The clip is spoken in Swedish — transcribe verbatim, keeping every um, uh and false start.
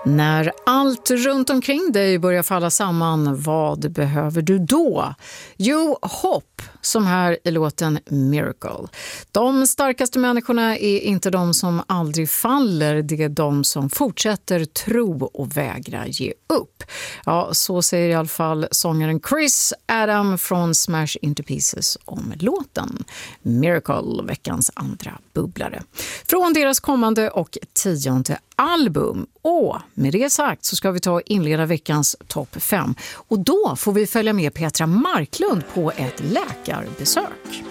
När allt runt omkring dig börjar falla samman, vad behöver du då? Jo, hopp, som här i låten Miracle. De starkaste människorna är inte de som aldrig faller, det är de som fortsätter tro och vägra ge upp. Ja, så säger i alla fall sångaren Chris Adam från Smash Into Pieces om låten Miracle, veckans andra bubblare. Från deras kommande och tionde album. Och med det sagt så ska vi ta och inleda veckans topp fem. Och då får vi följa med Petra Marklund på ett läkarbesök.